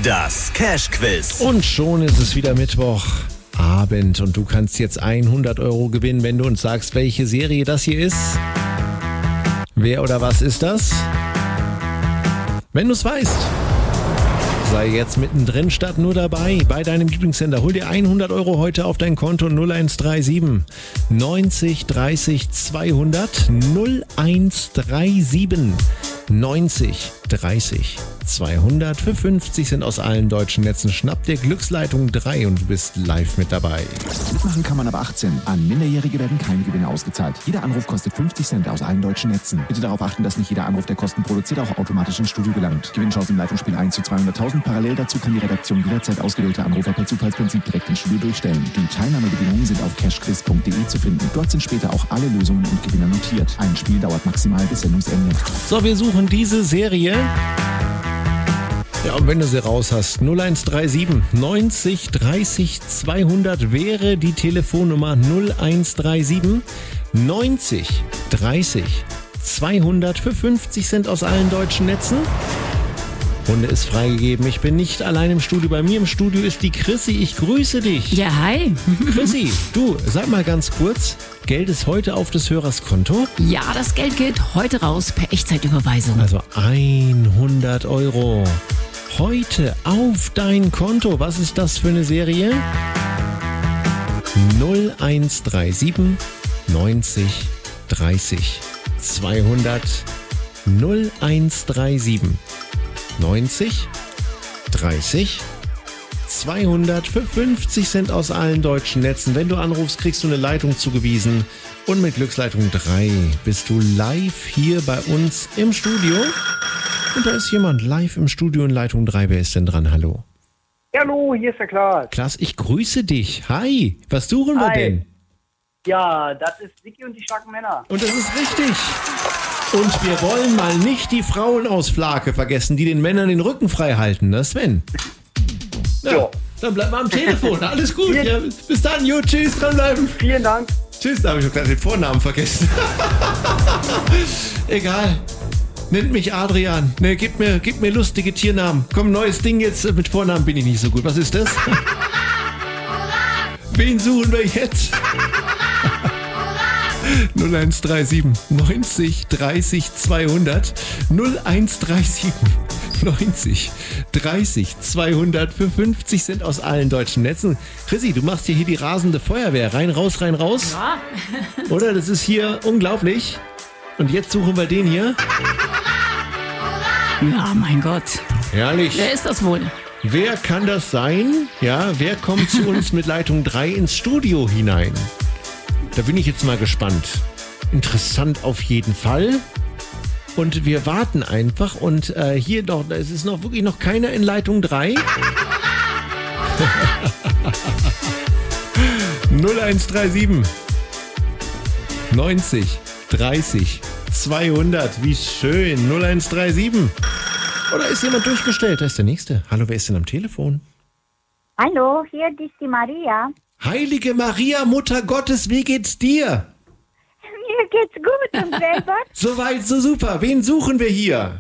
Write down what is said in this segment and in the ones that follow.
Das Cash-Quiz. Und schon ist es wieder Mittwochabend und du kannst jetzt 100 Euro gewinnen, wenn du uns sagst, welche Serie das hier ist. Wer oder was ist das? Wenn du es weißt, sei jetzt mittendrin statt nur dabei bei deinem Lieblingssender. Hol dir 100 Euro heute auf dein Konto 0137 90 30 200 0137 90 30 200 für 50 sind aus allen deutschen Netzen. Schnapp dir Glücksleitung 3 und du bist live mit dabei. Mitmachen kann man ab 18. An Minderjährige werden keine Gewinne ausgezahlt. Jeder Anruf kostet 50 Cent aus allen deutschen Netzen. Bitte darauf achten, dass nicht jeder Anruf, der Kosten produziert, auch automatisch ins Studio gelangt. Gewinnchance im Leitungsspiel 1 zu 200.000. Parallel dazu kann die Redaktion jederzeit ausgewählte Anrufer per Zufallsprinzip direkt ins Studio durchstellen. Die Teilnahmebedingungen sind auf cashquiz.de zu finden. Dort sind später auch alle Lösungen und Gewinner notiert. Ein Spiel dauert maximal bis Sendungsende. So, wir suchen diese Serie. Ja, und wenn du sie raus hast, 0137 90 30 200 wäre die Telefonnummer 0137 90 30 200 für 50 Cent aus allen deutschen Netzen. Runde ist freigegeben. Ich bin nicht allein im Studio. Bei mir im Studio ist die Chrissy. Ich grüße dich. Ja, hi. Chrissy, du, sag mal ganz kurz, Geld ist heute auf des Hörers Konto? Ja, das Geld geht heute raus per Echtzeitüberweisung. Also 100 Euro. Heute auf dein Konto. Was ist das für eine Serie? 0137 90 30 200 0137 90 30 200 für 50 Cent aus allen deutschen Netzen. Wenn du anrufst, kriegst du eine Leitung zugewiesen. Und mit Glücksleitung 3 bist du live hier bei uns im Studio. Und da ist jemand live im Studio in Leitung 3. Wer ist denn dran? Hallo. Hallo, hier ist der Klaas. Klaas, ich grüße dich. Hi, was suchen wir denn? Ja, das ist Vicky und die starken Männer. Und das ist richtig. Und wir wollen mal nicht die Frauen aus Flake vergessen, die den Männern den Rücken frei halten, ne Sven? Ja, dann bleib mal am Telefon. Alles gut. Ja, bis dann. Jo, tschüss, dranbleiben. Vielen Dank. Tschüss, da habe ich doch gerade den Vornamen vergessen. Egal. Nennt mich Adrian. Ne, gib mir lustige Tiernamen. Komm, neues Ding jetzt. Mit Vornamen bin ich nicht so gut. Was ist das? Wen suchen wir jetzt? 0137 90 30 200 0137 90 30 200 für 50 Cent aus allen deutschen Netzen. Chrissy, du machst hier die rasende Feuerwehr. Rein, raus, rein, raus. Ja. Oder? Das ist hier unglaublich. Und jetzt suchen wir den hier. Ja, mein Gott. Herrlich. Wer ist das wohl? Wer kann das sein? Ja, wer kommt zu uns mit Leitung 3 ins Studio hinein? Da bin ich jetzt mal gespannt. Interessant auf jeden Fall. Und wir warten einfach. Und hier doch, es ist noch wirklich noch keiner in Leitung 3. 0137 90 30 200. Wie schön. 0137. Oder ist jemand durchgestellt? Da ist der Nächste. Hallo, wer ist denn am Telefon? Hallo, hier ist die Maria. Heilige Maria, Mutter Gottes, wie geht's dir? Mir geht's gut und selber? Soweit, so super. Wen suchen wir hier?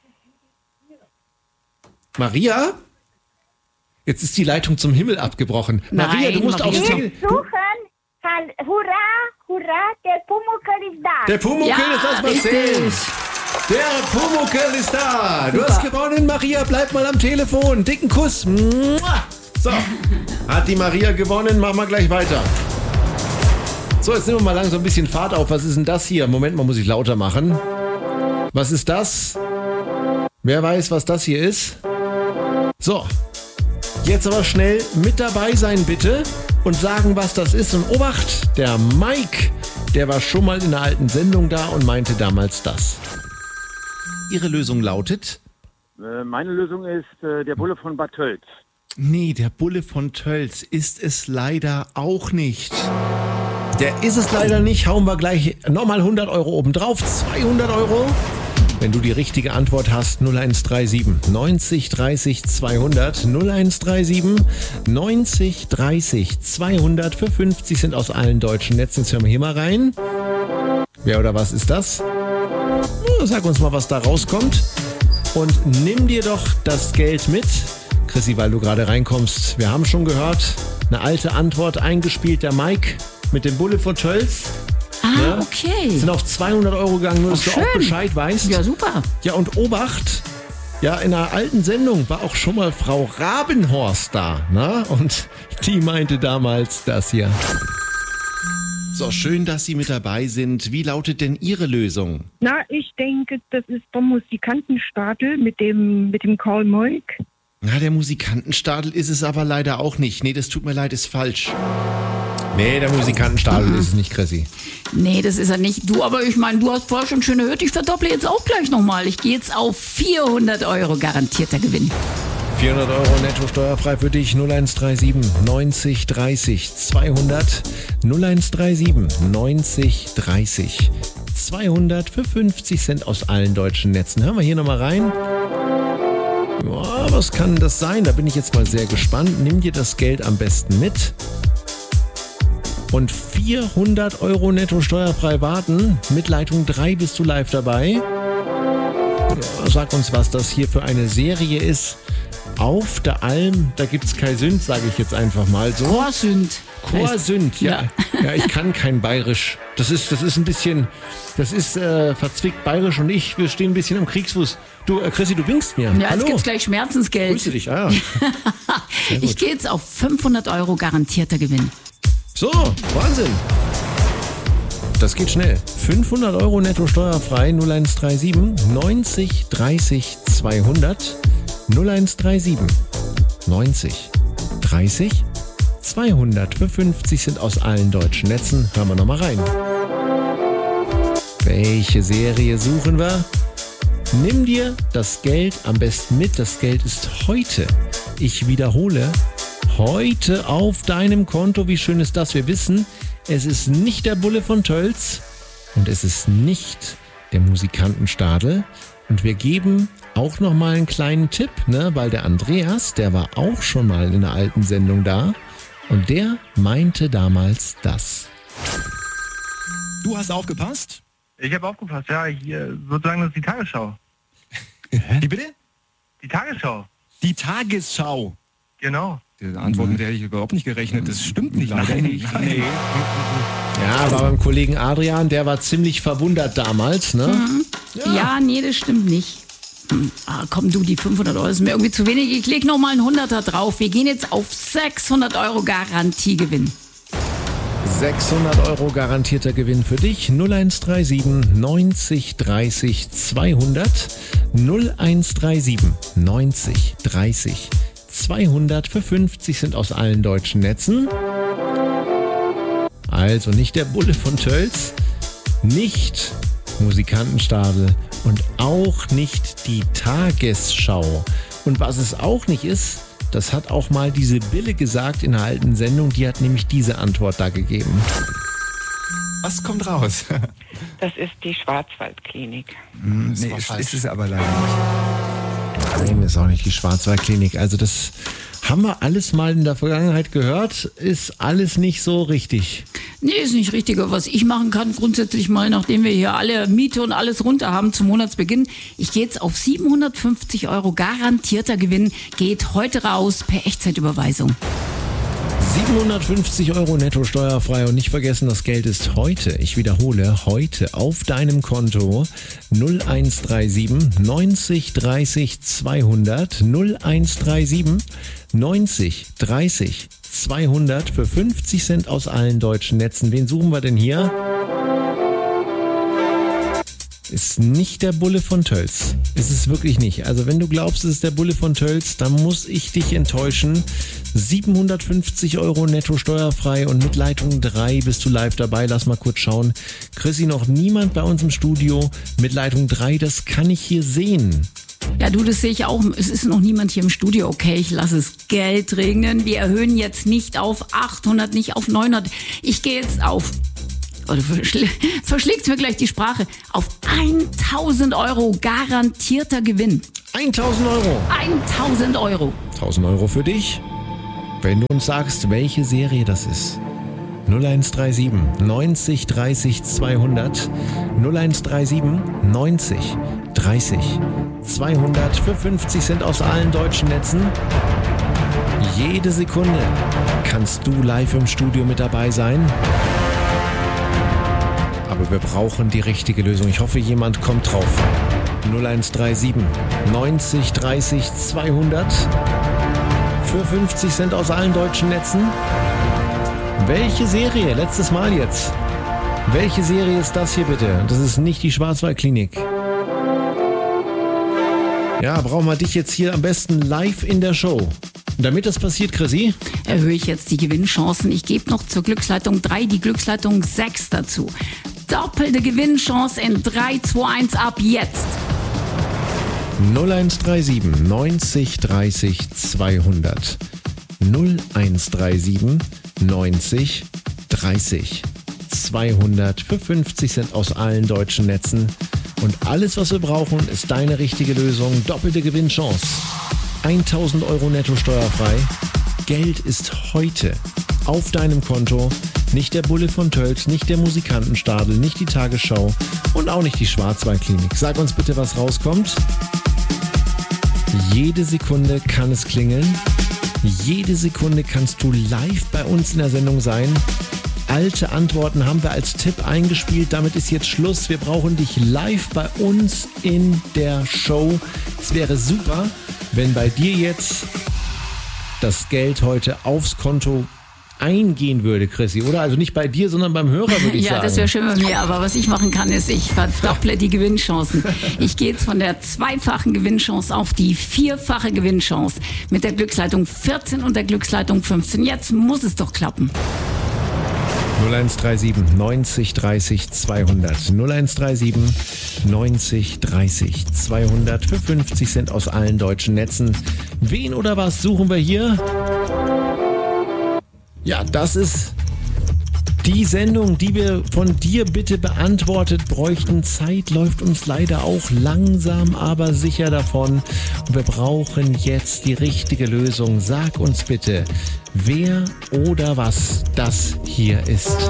Maria? Jetzt ist die Leitung zum Himmel abgebrochen. Maria, du musst aufs Wir Telefon. suchen, hurra, hurra, der Pumuckl ist da. Der Pumuckl ist aus Marseille. Der Pumuckl ist da. Du hast gewonnen, Maria. Bleib mal am Telefon. Dicken Kuss. Mua. So, hat die Maria gewonnen. Machen wir gleich weiter. So, jetzt nehmen wir mal langsam ein bisschen Fahrt auf. Was ist denn das hier? Moment mal, muss ich lauter machen. Was ist das? Wer weiß, was das hier ist? So, jetzt aber schnell mit dabei sein, bitte. Und sagen, was das ist. Und Obacht, der Mike, der war schon mal in einer alten Sendung da und meinte damals das. Ihre Lösung lautet? Meine Lösung ist der Bulle von Bad Tölz. Nee, der Bulle von Tölz ist es leider auch nicht. Der ist es leider nicht. Hauen wir gleich nochmal 100 Euro obendrauf. 200 Euro. Wenn du die richtige Antwort hast, 0137 90 30 200. 0137 90 30 200 für 50 sind aus allen deutschen Netzen. Jetzt hören wir hier mal rein. Wer oder was ist das? Sag uns mal, was da rauskommt. Und nimm dir doch das Geld mit. Chrissy, weil du gerade reinkommst. Wir haben schon gehört, eine alte Antwort eingespielt, der Mike mit dem Bulle von Tölz. Ah, okay. Sind auf 200 € gegangen, nur dass du auch Bescheid weißt. Ja, super. Ja, und Obacht, ja, in einer alten Sendung war auch schon mal Frau Rabenhorst da, ne? Und die meinte damals das hier. So, schön, dass Sie mit dabei sind. Wie lautet denn Ihre Lösung? Na, ich denke, das ist der Musikantenstadel mit dem Karl Moik. Na, der Musikantenstadel ist es aber leider auch nicht. Nee, das tut mir leid, ist falsch. Nee, der Musikantenstadel ist es nicht, Chrissy. Nee, das ist er nicht. Du, aber ich meine, du hast vorher schon schön erhöht. Ich verdopple jetzt auch gleich nochmal. Ich gehe jetzt auf 400 € garantierter Gewinn. 400 € netto steuerfrei für dich. 0137 90 30 200. 0137 90 30 200 für 50 Cent aus allen deutschen Netzen. Hören wir hier nochmal rein. Ja, was kann das sein? Da bin ich jetzt mal sehr gespannt. Nimm dir das Geld am besten mit. Und 400 € netto steuerfrei warten. Mit Leitung 3 bist du live dabei. Ja, sag uns, was das hier für eine Serie ist. Auf der Alm, da gibt's kein Sünd, sage ich jetzt einfach mal so. Chorsünd. Chorsünd, ja. Ja, ich kann kein Bayerisch. Das ist ein bisschen, verzwickt Bayerisch und wir stehen ein bisschen am Kriegsfuß. Du, Chrissy, du winkst mir. Ja, Hallo. jetzt gibt's gleich Schmerzensgeld. Grüße dich, ja. Ich gehe jetzt auf 500 € garantierter Gewinn. So, Wahnsinn. Das geht schnell. 500 € netto steuerfrei, 0137 90 30 200. 0137 90 30 200 für 50 sind aus allen deutschen Netzen. Hören wir nochmal rein. Welche Serie suchen wir? Nimm dir das Geld am besten mit. Das Geld ist heute. Ich wiederhole. Heute auf deinem Konto. Wie schön ist das? Wir wissen, es ist nicht der Bulle von Tölz und es ist nicht der Musikantenstadel. Und wir geben auch noch mal einen kleinen Tipp, ne? Weil der Andreas, der war auch schon mal in einer alten Sendung da und der meinte damals das. Du hast aufgepasst? Ich habe aufgepasst, ja. Hier sozusagen, das ist die Tagesschau. Wie bitte? Die Tagesschau. Die Tagesschau. Genau. Diese Antwort, mit der hätte ich überhaupt nicht gerechnet. Das stimmt nicht. Leider nicht. Nee. Ja, war beim Kollegen Adrian, der war ziemlich verwundert damals, ne? Mhm. Ja, nee, das stimmt nicht. Komm du, die 500 € sind mir irgendwie zu wenig. Ich leg noch mal einen 100er drauf. Wir gehen jetzt auf 600 € Garantiegewinn. 600 € garantierter Gewinn für dich. 0137 90 30 200. 0137 90 30 200 für 50 sind aus allen deutschen Netzen. Also nicht der Bulle von Tölz, nicht Musikantenstadel und auch nicht die Tagesschau. Und was es auch nicht ist, das hat auch mal diese Bille gesagt in einer alten Sendung, die hat nämlich diese Antwort da gegeben. Was kommt raus? Das ist die Schwarzwaldklinik. Nee, ist es aber leider nicht. Nein, ist auch nicht die Schwarzwaldklinik. Also das haben wir alles mal in der Vergangenheit gehört, ist alles nicht so richtig. Nee, ist nicht richtig. Was ich machen kann, grundsätzlich mal, nachdem wir hier alle Miete und alles runter haben zum Monatsbeginn, ich gehe jetzt auf 750 € garantierter Gewinn, geht heute raus per Echtzeitüberweisung. 750 € netto steuerfrei und nicht vergessen, das Geld ist heute, ich wiederhole, heute auf deinem Konto 0137 90 30 200 0137 90 30 200 für 50 Cent aus allen deutschen Netzen. Wen suchen wir denn hier? Ist nicht der Bulle von Tölz. Ist es wirklich nicht. Also wenn du glaubst, es ist der Bulle von Tölz, dann muss ich dich enttäuschen. 750 € netto steuerfrei und mit Leitung 3 bist du live dabei. Lass mal kurz schauen. Chrissy, noch niemand bei uns im Studio mit Leitung 3, das kann ich hier sehen. Ja, du, das sehe ich auch. Es ist noch niemand hier im Studio. Okay, ich lasse es Geld regnen. Wir erhöhen jetzt nicht auf 800, nicht auf 900. Ich gehe jetzt auf... Oder verschlägt mir gleich die Sprache. Auf 1000 € garantierter Gewinn. 1000 €. 1000 €. 1000 € für dich, wenn du uns sagst, welche Serie das ist. 0137 90 30 200. 0137 90 30 200 für 50 Cent aus allen deutschen Netzen. Jede Sekunde kannst du live im Studio mit dabei sein. Aber wir brauchen die richtige Lösung. Ich hoffe, jemand kommt drauf. 0137 90 30 200 für 50 Cent aus allen deutschen Netzen. Welche Serie? Letztes Mal jetzt. Welche Serie ist das hier bitte? Das ist nicht die Schwarzwaldklinik. Ja, brauchen wir dich jetzt hier am besten live in der Show. Und damit das passiert, Chrissy, erhöhe ich jetzt die Gewinnchancen. Ich gebe noch zur Glücksleitung 3 die Glücksleitung 6 dazu. Doppelte Gewinnchance in 3, 2, 1 ab jetzt. 0137 90 30 200. 0137 90 30 200 für 50 Cent aus allen deutschen Netzen. Und alles, was wir brauchen, ist deine richtige Lösung. Doppelte Gewinnchance. 1.000 € netto steuerfrei. Geld ist heute auf deinem Konto. Nicht der Bulle von Tölz, nicht der Musikantenstadel, nicht die Tagesschau und auch nicht die Schwarzwaldklinik. Sag uns bitte, was rauskommt. Jede Sekunde kann es klingeln. Jede Sekunde kannst du live bei uns in der Sendung sein. Alte Antworten haben wir als Tipp eingespielt. Damit ist jetzt Schluss. Wir brauchen dich live bei uns in der Show. Es wäre super, wenn bei dir jetzt das Geld heute aufs Konto eingehen würde, Chrissy, oder? Also nicht bei dir, sondern beim Hörer, würde ich sagen. Ja, das wäre schön bei mir. Aber was ich machen kann, ist, ich verdopple die Gewinnchancen. Ich gehe jetzt von der zweifachen Gewinnchance auf die vierfache Gewinnchance. Mit der Glücksleitung 14 und der Glücksleitung 15. Jetzt muss es doch klappen. 0137 90 30 200. 0137 90 30 200 für 50 Cent aus allen deutschen Netzen. Wen oder was suchen wir hier? Ja, das ist die Sendung, die wir von dir bitte beantwortet bräuchten. Zeit läuft uns leider auch langsam, aber sicher davon. Und wir brauchen jetzt die richtige Lösung. Sag uns bitte, wer oder was das hier ist.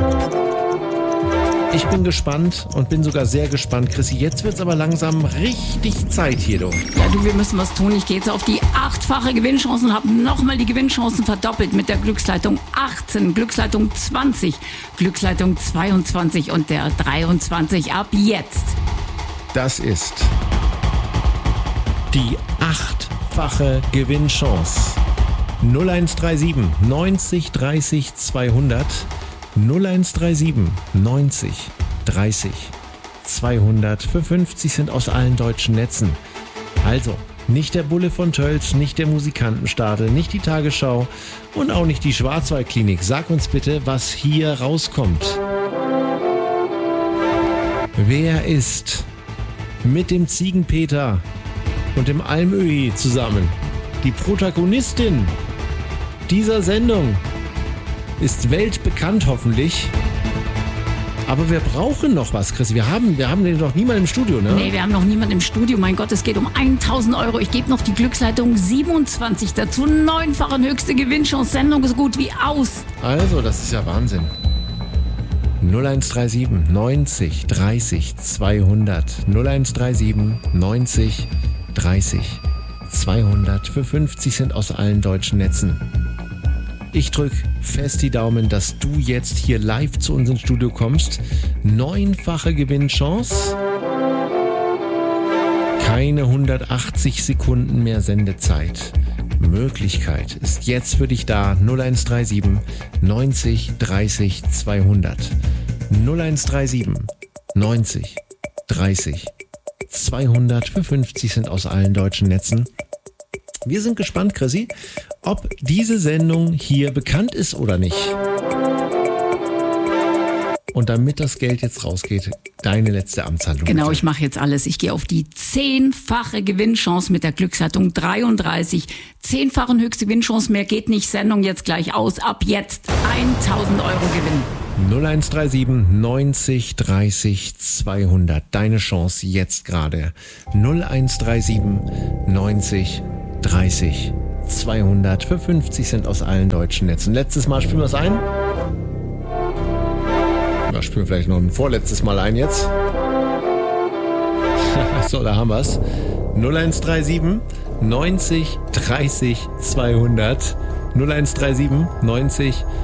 Ich bin gespannt und bin sogar sehr gespannt, Chrissy. Jetzt wird's aber langsam richtig Zeit hier, du. Ja, du, wir müssen was tun. Ich gehe jetzt auf die 8-fache Gewinnchance und habe nochmal die Gewinnchancen verdoppelt mit der Glücksleitung 18, Glücksleitung 20, Glücksleitung 22 und der 23 ab jetzt. Das ist die 8-fache Gewinnchance. 0137 90 30 200. 0137 90 30 200 für 50 Cent aus allen deutschen Netzen. Also, nicht der Bulle von Tölz, nicht der Musikantenstadel, nicht die Tagesschau und auch nicht die Schwarzwaldklinik. Sag uns bitte, was hier rauskommt. Wer ist mit dem Ziegenpeter und dem Almöhi zusammen die Protagonistin dieser Sendung? Ist weltbekannt hoffentlich. Aber wir brauchen noch was, Chris. Wir haben den noch niemand im Studio, ne? Nee, wir haben noch niemanden im Studio. Mein Gott, es geht um 1.000 €. Ich gebe noch die Glücksleitung 27 dazu. 9-fache höchste Gewinnchance. Sendung so gut wie aus. Also, das ist ja Wahnsinn. 0137 90 30 200. 0137 90 30 200 für 50 Cent aus allen deutschen Netzen. Ich drück fest die Daumen, dass du jetzt hier live zu uns ins Studio kommst. 9-fache Gewinnchance. Keine 180 Sekunden mehr Sendezeit. Möglichkeit ist jetzt für dich da. 0137 90 30 200. 0137 90 30 200 für 50 Cent aus allen deutschen Netzen. Wir sind gespannt, Chrissy, ob diese Sendung hier bekannt ist oder nicht. Und damit das Geld jetzt rausgeht, deine letzte Amtshandlung. Genau, bitte. ich mache jetzt alles. Ich gehe auf die 10-fache Gewinnchance mit der Glücksleitung 33. 10-fachen höchste Gewinnchance, mehr geht nicht. Sendung jetzt gleich aus. Ab jetzt 1.000 € Gewinn. 0137 90 30 200. Deine Chance jetzt gerade. 0137 90 30 200 für 50 Cent aus allen deutschen Netzen. Letztes Mal spielen wir es ein. spielen wir vielleicht noch ein vorletztes Mal ein jetzt. So, da haben wir's. 0137 90 30 200. 0137 90